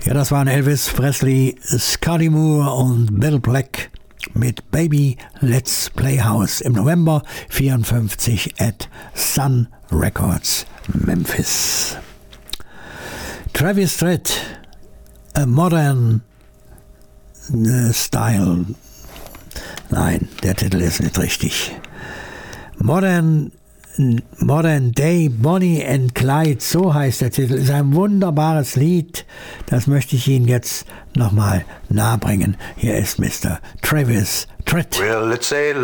Ja, das waren Elvis Presley, Scotty Moore und Bill Black mit Baby Let's Playhouse im November 54 at Sun Records, Memphis. Travis Tritt, A Modern Style. Nein, der Titel ist nicht richtig. Modern Day, Bonnie and Clyde, so heißt der Titel. Ist ein wunderbares Lied. Das möchte ich Ihnen jetzt nochmal nahebringen. Hier ist Mr. Travis Tritt. Well, it's a